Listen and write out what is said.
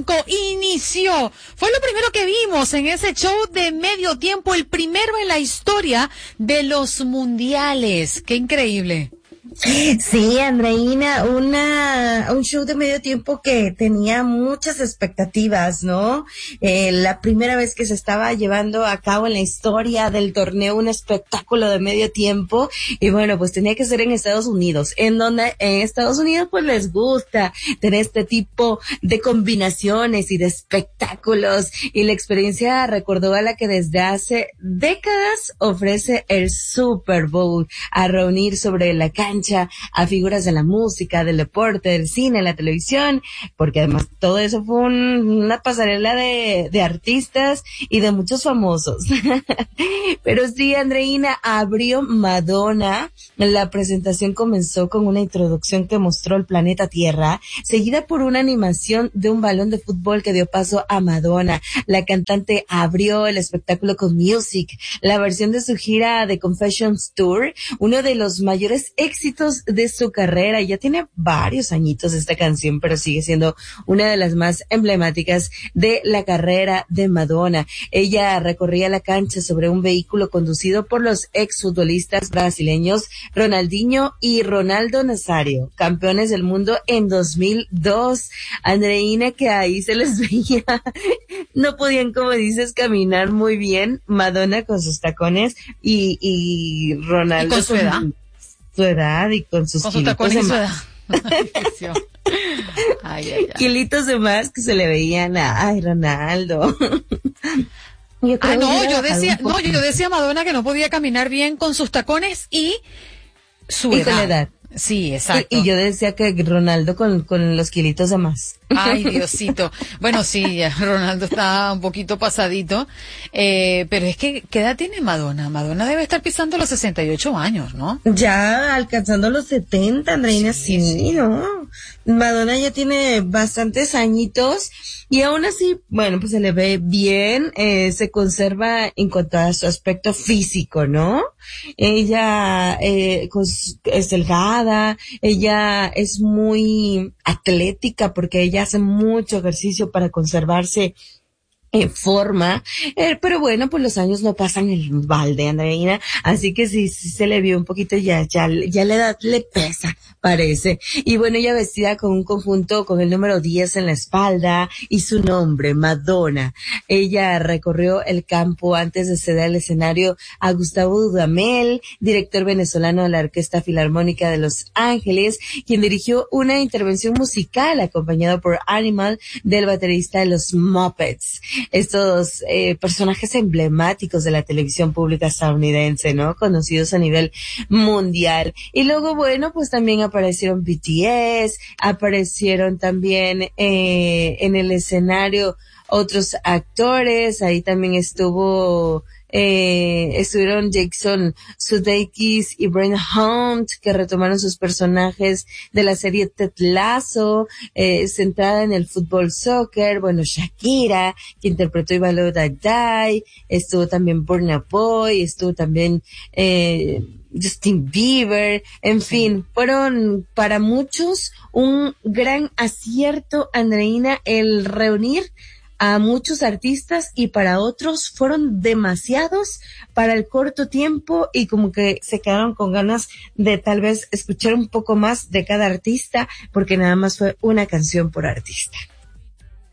México inició. Fue lo primero que vimos en ese show de medio tiempo, el primero en la historia de los mundiales. ¡Qué increíble! Sí, Andreina, un show de medio tiempo que tenía muchas expectativas, ¿no? La primera vez que se estaba llevando a cabo en la historia del torneo un espectáculo de medio tiempo, y bueno, pues tenía que ser en Estados Unidos, en Estados Unidos pues les gusta tener este tipo de combinaciones y de espectáculos, y la experiencia recordó a la que desde hace décadas ofrece el Super Bowl, a reunir sobre la cancha a figuras de la música, del deporte, del cine, la televisión, porque además todo eso fue una pasarela de artistas y de muchos famosos. Pero sí, Andreina, abrió Madonna. La presentación comenzó con una introducción que mostró el planeta Tierra, seguida por una animación de un balón de fútbol que dio paso a Madonna. La cantante abrió el espectáculo con Music, la versión de su gira de Confessions Tour, uno de los mayores éxitos de su carrera. Ya tiene varios añitos esta canción, pero sigue siendo una de las más emblemáticas de la carrera de Madonna. Ella recorría la cancha sobre un vehículo conducido por los exfutbolistas brasileños Ronaldinho y Ronaldo Nazario, campeones del mundo en 2002. Andreina, que ahí se les veía, no podían, como dices, caminar muy bien. Madonna con sus tacones y Ronaldo con su edad. Su edad y con sus kilitos de más. Kilitos de más que se le veían a Ronaldo. Yo decía Madonna que no podía caminar bien con sus tacones y su edad. Con la edad. Sí, exacto. Y yo decía que Ronaldo con los kilitos de más. Ay, Diosito. Bueno, sí, Ronaldo está un poquito pasadito, pero es que, ¿qué edad tiene Madonna? Madonna debe estar pisando los 68 años, ¿no? Ya alcanzando los 70, Andreina, sí, ¿no? Madonna ya tiene bastantes añitos y aún así, bueno, pues se le ve bien, se conserva en cuanto a su aspecto físico, ¿no? Ella es delgada, ella es muy atlética porque ella hace mucho ejercicio para conservarse en forma, pero bueno, pues los años no pasan en balde, Andreina, así que sí se le vio un poquito, ya la edad le pesa, parece. Y bueno, ella vestida con un conjunto con el número 10 en la espalda y su nombre, Madonna. Ella recorrió el campo antes de ceder el escenario a Gustavo Dudamel, director venezolano de la Orquesta Filarmónica de Los Ángeles, quien dirigió una intervención musical acompañado por Animal del baterista de los Muppets. Estos personajes emblemáticos de la televisión pública estadounidense, ¿no? Conocidos a nivel mundial. Y luego, bueno, pues también aparecieron BTS, aparecieron también en el escenario otros actores, ahí también estuvieron Jason Sudeikis y Brent Hunt, que retomaron sus personajes de la serie Ted Lasso, centrada en el fútbol soccer. Bueno, Shakira, que interpretó I Love That Die, estuvo también Burna Boy, estuvo también Justin Bieber, en fin, fueron para muchos un gran acierto, Andreina, el reunir a muchos artistas, y para otros fueron demasiados para el corto tiempo y como que se quedaron con ganas de tal vez escuchar un poco más de cada artista porque nada más fue una canción por artista.